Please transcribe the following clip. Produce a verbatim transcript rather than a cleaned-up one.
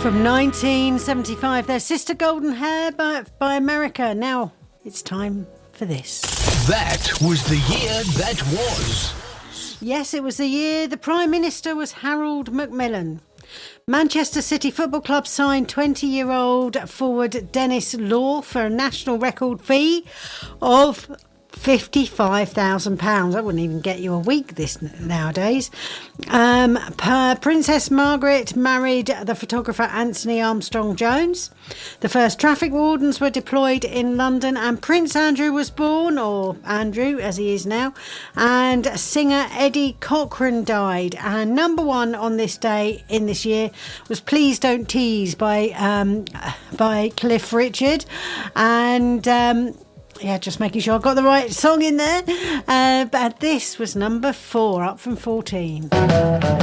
From nineteen seventy-five, their Sister Golden Hair by, by America. Now it's time for this. That was the year that was. Yes, it was the year the Prime Minister was Harold Macmillan. Manchester City Football Club signed twenty-year-old forward Denis Law for a national record fee of fifty-five thousand pounds. That wouldn't even get you a week this nowadays. Um, per Princess Margaret married the photographer Anthony Armstrong-Jones. The first traffic wardens were deployed in London, and Prince Andrew was born, or Andrew as he is now, and singer Eddie Cochran died. And number one on this day in this year was Please Don't Tease by um, by Cliff Richard. And um, yeah, just making sure I got the right song in there. Uh, but this was number four, up from fourteen.